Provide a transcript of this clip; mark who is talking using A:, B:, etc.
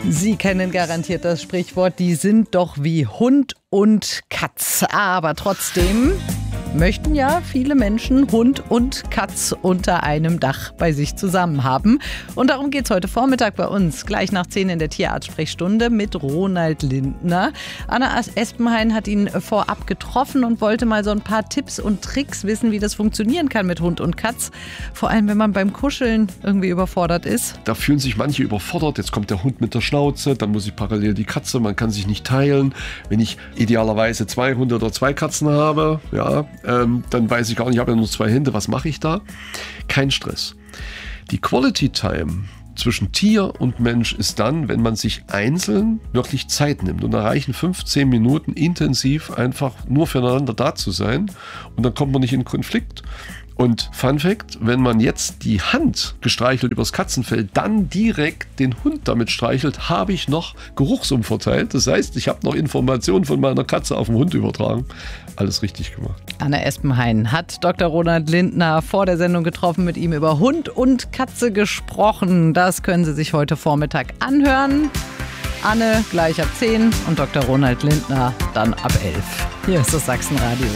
A: Sie kennen garantiert das Sprichwort, die sind doch wie Hund und Katz. Aber trotzdem möchten ja viele Menschen Hund und Katz unter einem Dach bei sich zusammen haben. Und darum geht es heute Vormittag bei uns, gleich nach 10 in der Tierarzt-Sprechstunde mit Ronald Lindner. Anna Espenhain hat ihn vorab getroffen und wollte mal so ein paar Tipps und Tricks wissen, wie das funktionieren kann mit Hund und Katz. Vor allem, wenn man beim Kuscheln irgendwie überfordert ist.
B: Da fühlen sich manche überfordert. Jetzt kommt der Hund mit der Schnauze, dann muss ich parallel die Katze, man kann sich nicht teilen. Wenn ich idealerweise 2 Hunde oder 2 Katzen habe, dann weiß ich gar nicht, ich habe ja nur 2 Hände, was mache ich da? Kein Stress. Die Quality Time zwischen Tier und Mensch ist dann, wenn man sich einzeln wirklich Zeit nimmt. Und da reichen 15 Minuten intensiv einfach nur füreinander da zu sein. Und dann kommt man nicht in Konflikt. Und Fun Fact, wenn man jetzt die Hand gestreichelt übers Katzenfell, dann direkt den Hund damit streichelt, habe ich noch Geruchsumverteilt. Das heißt, ich habe noch Informationen von meiner Katze auf den Hund übertragen. Alles richtig gemacht.
A: Anna Espenhain hat Dr. Ronald Lindner vor der Sendung getroffen, mit ihm über Hund und Katze gesprochen. Das können Sie sich heute Vormittag anhören. Anne gleich ab 10 und Dr. Ronald Lindner dann ab 11. Hier ist das Sachsenradio.